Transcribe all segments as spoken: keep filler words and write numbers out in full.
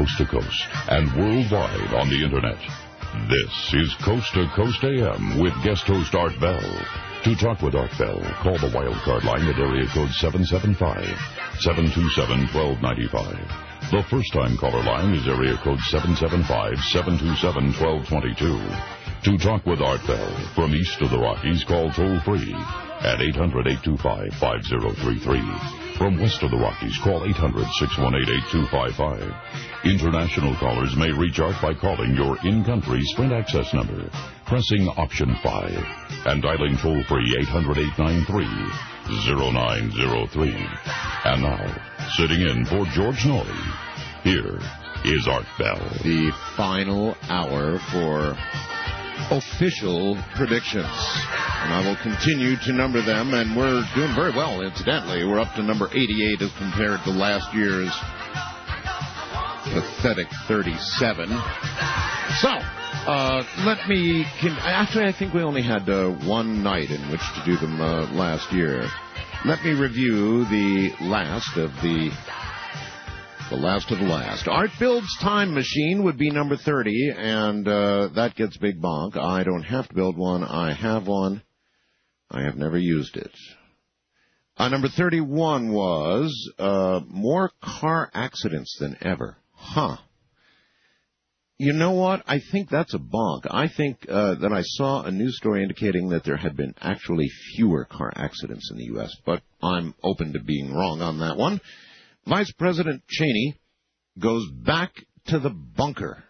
coast to coast and worldwide on the Internet. This is Coast to Coast A M with guest host Art Bell. To talk with Art Bell, call the wildcard line at area code seven seven five, seven two seven, one two nine five. The first-time caller line is area code seven seven five, seven two seven, one two two two. To talk with Art Bell from east of the Rockies, call toll-free at eight hundred, eight two five, five zero three three. From west of the Rockies, call eight hundred, six one eight, eight two five five. International callers may reach Art by calling your in-country Sprint access number, pressing option five, and dialing toll-free eight hundred, eight nine three, zero nine zero three. And now, sitting in for George Norrie, here is Art Bell. The final hour for official predictions. And I will continue to number them, and we're doing very well, incidentally. We're up to number eighty-eight as compared to last year's pathetic thirty-seven. So, uh, let me... Can, actually, I think we only had uh, one night in which to do them uh, last year. Let me review the last of the... The last of the last. Art Builds Time Machine would be number thirty, and uh, that gets big bonk. I don't have to build one. I have one. I have never used it. Uh, number thirty-one was uh, more car accidents than ever. Huh. You know what? I think that's a bonk. I think uh, that I saw a news story indicating that there had been actually fewer car accidents in the U S, but I'm open to being wrong on that one. Vice President Cheney goes back to the bunker.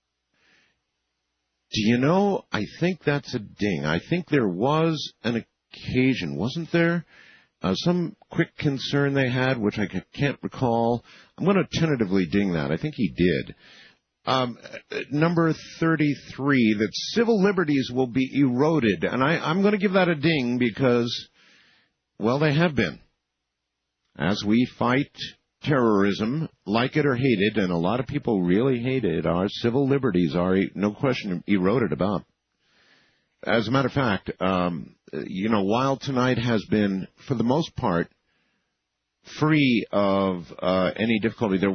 Do you know, I think that's a ding. I think there was an occasion, wasn't there? Uh, some quick concern they had, which I can't recall. I'm going to tentatively ding that. I think he did. Um, number thirty-three, that civil liberties will be eroded. And I, I'm going to give that a ding because, well, they have been. As we fight terrorism, like it or hate it, and a lot of people really hate it, our civil liberties are, no question, eroded about. As a matter of fact, um, you know, while tonight has been, for the most part, free of uh, any difficulty, there